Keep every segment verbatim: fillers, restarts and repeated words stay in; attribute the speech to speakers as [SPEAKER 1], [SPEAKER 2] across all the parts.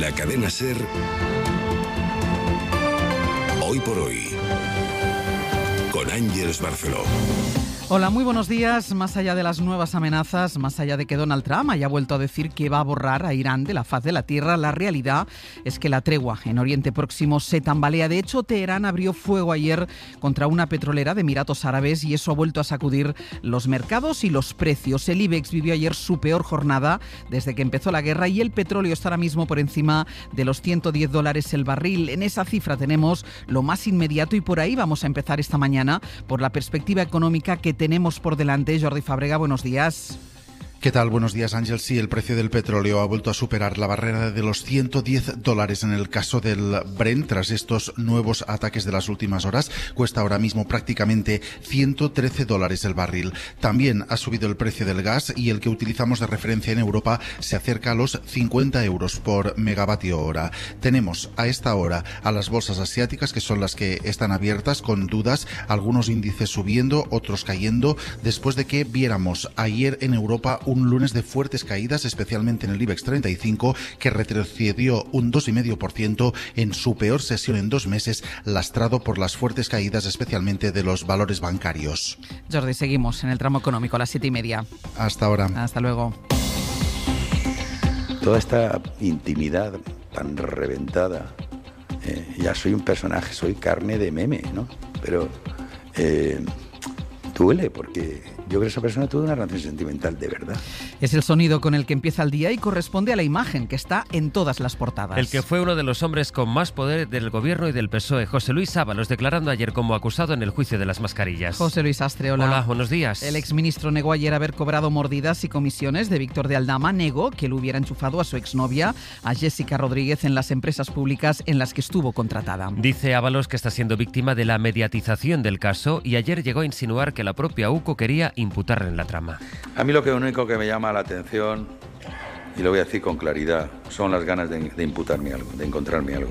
[SPEAKER 1] la cadena SER, Hoy por Hoy, con Ángeles Barceló.
[SPEAKER 2] Hola, muy buenos días. Más allá de las nuevas amenazas, más allá de que Donald Trump haya vuelto a decir que va a borrar a Irán de la faz de la tierra, la realidad es que la tregua en Oriente Próximo se tambalea. De hecho, Teherán abrió fuego ayer contra una petrolera de Emiratos Árabes y eso ha vuelto a sacudir los mercados y los precios. El IBEX vivió ayer su peor jornada desde que empezó la guerra y el petróleo está ahora mismo por encima de los ciento diez dólares el barril. En esa cifra tenemos lo más inmediato y por ahí vamos a empezar esta mañana por la perspectiva económica que tenemos por delante. Jordi Fàbrega, buenos días.
[SPEAKER 3] ¿Qué tal? Buenos días, Ángel. Sí, el precio del petróleo ha vuelto a superar la barrera de los ciento diez dólares en el caso del Brent. Tras estos nuevos ataques de las últimas horas, cuesta ahora mismo prácticamente ciento trece dólares el barril. También ha subido el precio del gas y el que utilizamos de referencia en Europa se acerca a los cincuenta euros por megavatio hora. Tenemos a esta hora a las bolsas asiáticas, que son las que están abiertas con dudas, algunos índices subiendo, otros cayendo, después de que viéramos ayer en Europa un un lunes de fuertes caídas, especialmente en el IBEX treinta y cinco, que retrocedió un dos coma cinco por ciento en su peor sesión en dos meses, lastrado por las fuertes caídas, especialmente de los valores bancarios.
[SPEAKER 2] Jordi, seguimos en el tramo económico a las siete y media.
[SPEAKER 3] Hasta ahora.
[SPEAKER 2] Hasta luego.
[SPEAKER 4] Toda esta intimidad tan reventada, eh, ya soy un personaje, soy carne de meme, ¿no? Pero eh, duele porque yo creo que esa persona tuvo una relación sentimental de verdad.
[SPEAKER 2] Es el sonido con el que empieza el día y corresponde a la imagen que está en todas las portadas.
[SPEAKER 5] El que fue uno de los hombres con más poder del gobierno y del P S O E, José Luis Ábalos, declarando ayer como acusado en el juicio de las mascarillas.
[SPEAKER 2] José Luis Astre, hola.
[SPEAKER 5] Hola, buenos días.
[SPEAKER 2] El exministro negó ayer haber cobrado mordidas y comisiones de Víctor de Aldama. Negó que le hubiera enchufado a su exnovia, a Jessica Rodríguez, en las empresas públicas en las que estuvo contratada.
[SPEAKER 5] Dice Ábalos que está siendo víctima de la mediatización del caso y ayer llegó a insinuar que la propia U C O quería imputarle en la trama.
[SPEAKER 4] A mí lo que único que me llama la atención, y lo voy a decir con claridad, son las ganas de, de imputarme algo, de encontrarme algo.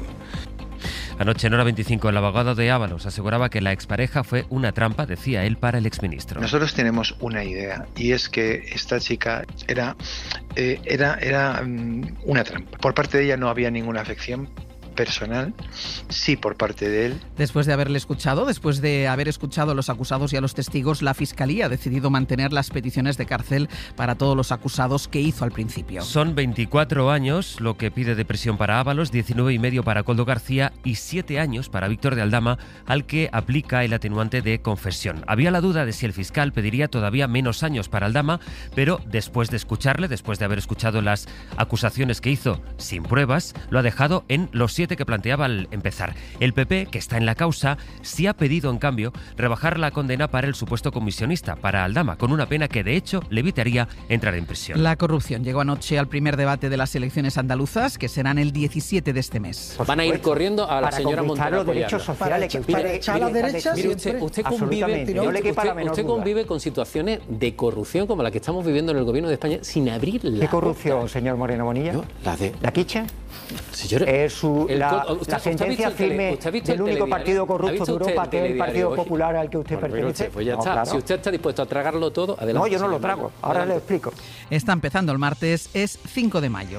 [SPEAKER 5] Anoche en Hora veinticinco, el abogado de Ábalos aseguraba que la expareja fue una trampa, decía él, para el exministro.
[SPEAKER 6] Nosotros tenemos una idea, y es que esta chica era, eh, era, era um, una trampa. Por parte de ella no había ninguna afección personal, sí por parte de él.
[SPEAKER 2] Después de haberle escuchado, después de haber escuchado a los acusados y a los testigos, la Fiscalía ha decidido mantener las peticiones de cárcel para todos los acusados que hizo al principio.
[SPEAKER 5] Son veinticuatro años lo que pide de prisión para Ábalos, diecinueve y medio para Koldo García y siete años para Víctor de Aldama, al que aplica el atenuante de confesión. Había la duda de si el fiscal pediría todavía menos años para Aldama, pero después de escucharle, después de haber escuchado las acusaciones que hizo sin pruebas, lo ha dejado en los siete que planteaba al empezar. El P P, que está en la causa, sí ha pedido, en cambio, rebajar la condena para el supuesto comisionista, para Aldama, con una pena que, de hecho, le evitaría entrar en prisión.
[SPEAKER 2] La corrupción llegó anoche al primer debate de las elecciones andaluzas, que serán el diecisiete de este mes.
[SPEAKER 7] Van a ir corriendo a la
[SPEAKER 8] para
[SPEAKER 7] señora Montero
[SPEAKER 8] los derechos sociales.
[SPEAKER 7] Para, para echar a la derecha. Mire, usted, usted convive, no usted, usted, usted convive con situaciones de corrupción como la que estamos viviendo en el gobierno de España sin abrir la
[SPEAKER 8] ¿Qué corrupción, boca? Señor Moreno Bonilla? ¿No?
[SPEAKER 7] La de...
[SPEAKER 8] ¿La quiche?
[SPEAKER 7] Señora,
[SPEAKER 8] es su,
[SPEAKER 7] el,
[SPEAKER 8] la,
[SPEAKER 7] usted,
[SPEAKER 8] la sentencia firme del único partido corrupto de Europa, que es el Partido Popular al que usted bueno, pertenece.
[SPEAKER 7] Usted, pues ya
[SPEAKER 8] no,
[SPEAKER 7] está.
[SPEAKER 8] claro.
[SPEAKER 7] Si usted está dispuesto a tragarlo todo, adelante.
[SPEAKER 8] No, yo no lo trago. Ahora adelante. Le explico.
[SPEAKER 2] Está empezando el martes, es cinco de mayo.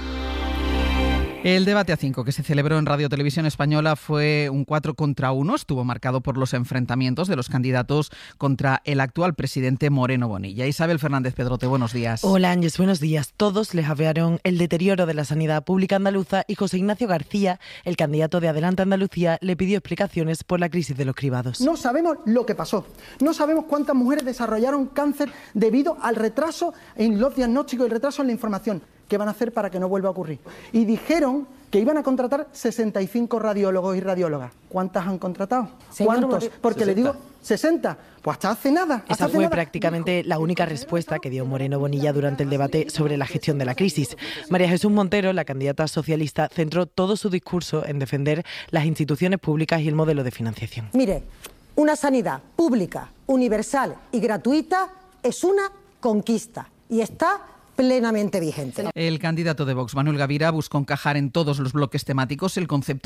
[SPEAKER 2] El debate a cinco que se celebró en Radio Televisión Española fue un cuatro contra uno, estuvo marcado por los enfrentamientos de los candidatos contra el actual presidente Moreno Bonilla. Isabel Fernández Pedrote, buenos días.
[SPEAKER 9] Hola Ángeles, buenos días. Todos les aviaron el deterioro de la sanidad pública andaluza y José Ignacio García, el candidato de Adelante Andalucía, le pidió explicaciones por la crisis de los cribados.
[SPEAKER 10] No sabemos lo que pasó, no sabemos cuántas mujeres desarrollaron cáncer debido al retraso en los diagnósticos y el retraso en la información. ¿Qué van a hacer para que no vuelva a ocurrir? Y dijeron que iban a contratar sesenta y cinco radiólogos y radiólogas. ¿Cuántas han contratado? Señor, ¿cuántos? Porque sesenta. Le digo sesenta. Pues hasta hace nada. Hasta
[SPEAKER 9] Esa
[SPEAKER 10] hace
[SPEAKER 9] fue
[SPEAKER 10] nada.
[SPEAKER 9] prácticamente la única respuesta que dio Moreno Bonilla durante el debate sobre la gestión de la crisis. María Jesús Montero, la candidata socialista, centró todo su discurso en defender las instituciones públicas y el modelo de financiación.
[SPEAKER 11] Mire, una sanidad pública, universal y gratuita es una conquista y está plenamente vigente.
[SPEAKER 2] El candidato de Vox, Manuel Gavira, buscó encajar en todos los bloques temáticos el concepto